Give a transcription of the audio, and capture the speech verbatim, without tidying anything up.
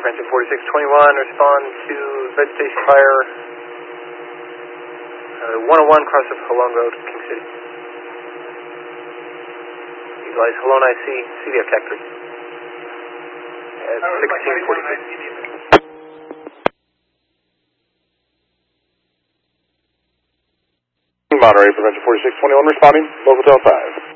Prevention forty-six twenty-one, respond to vegetation fire, uh, one oh one cross of Halone Road, King City. Utilize Halone I C, C D F Tech three. At sixteen forty-six. Monterey, Prevention forty-six twenty-one responding, local Hotel five.